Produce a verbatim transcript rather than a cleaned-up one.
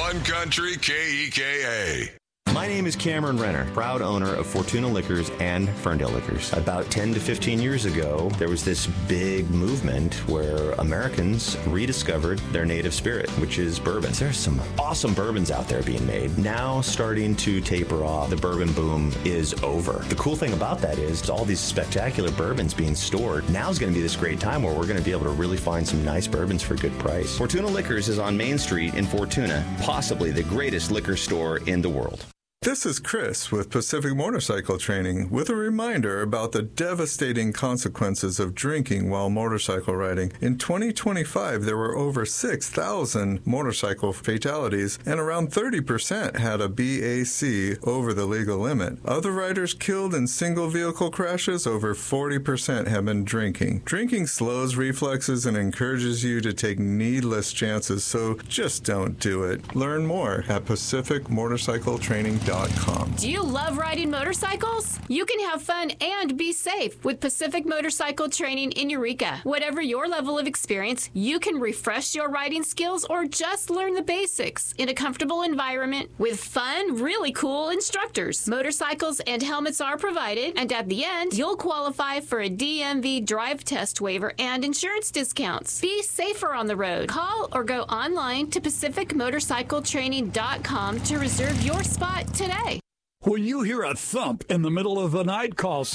Fun Country K E K A. My name is Cameron Renner, proud owner of Fortuna Liquors and Ferndale Liquors. About ten to fifteen years ago, there was this big movement where Americans rediscovered their native spirit, which is bourbon. There's some awesome bourbons out there being made. Now starting to taper off. The bourbon boom is over. The cool thing about that is all these spectacular bourbons being stored. Now's going to be this great time where we're going to be able to really find some nice bourbons for a good price. Fortuna Liquors is on Main Street in Fortuna, possibly the greatest liquor store in the world. This is Chris with Pacific Motorcycle Training with a reminder about the devastating consequences of drinking while motorcycle riding. In twenty twenty-five, there were over six thousand motorcycle fatalities, and around thirty percent had a B A C over the legal limit. Other riders killed in single vehicle crashes, over forty percent have been drinking. Drinking slows reflexes and encourages you to take needless chances, so just don't do it. Learn more at Pacific Motorcycle Training dot com. Do you love riding motorcycles? You can have fun and be safe with Pacific Motorcycle Training in Eureka. Whatever your level of experience, you can refresh your riding skills or just learn the basics in a comfortable environment with fun, really cool instructors. Motorcycles and helmets are provided, and at the end, you'll qualify for a D M V drive test waiver and insurance discounts. Be safer on the road. Call or go online to Pacific Motorcycle Training dot com to reserve your spot today. When you hear a thump in the middle of the night, call